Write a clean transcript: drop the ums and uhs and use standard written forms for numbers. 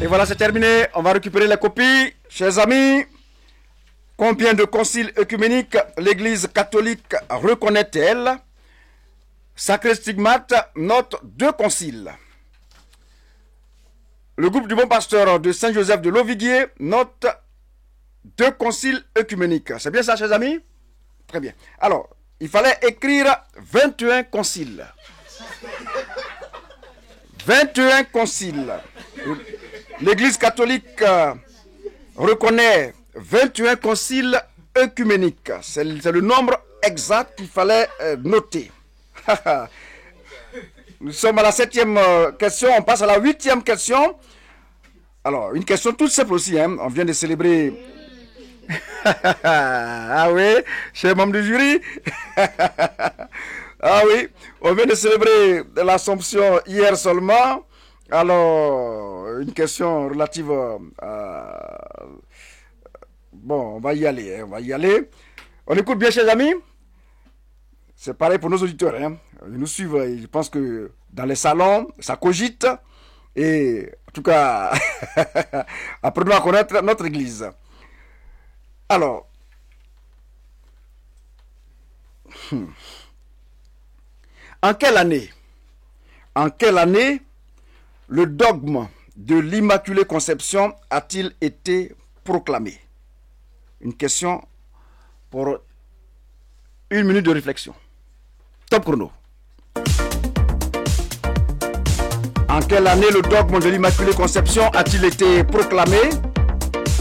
Et voilà, c'est terminé. On va récupérer les copies. Chers amis, combien de conciles œcuméniques l'Église catholique reconnaît-elle? Sacré Stigmate note 2 conciles. Le groupe du Bon Pasteur de Saint-Joseph de Loviguier note 2 conciles œcuméniques. C'est bien ça, chers amis? Très bien. Alors, il fallait écrire 21 conciles. 21 conciles. L'Église catholique reconnaît 21 conciles œcuméniques. C'est le nombre exact qu'il fallait noter. Nous sommes à la 7e question, on passe à la 8e question. Alors, une question toute simple aussi, hein. On vient de célébrer... Ah oui, chers membres du jury. Ah oui, on vient de célébrer l'Assomption hier seulement. Alors, une question relative à... Bon, on va y aller, hein, on va y aller. On écoute bien, chers amis. C'est pareil pour nos auditeurs, hein. Ils nous suivent, je pense que dans les salons, ça cogite. Et en tout cas, apprenons à connaître notre Église. Alors, en quelle année le dogme de l'Immaculée Conception a-t-il été proclamé? Une question pour 1 minute de réflexion. Top chrono. En quelle année le dogme de l'Immaculée Conception a-t-il été proclamé?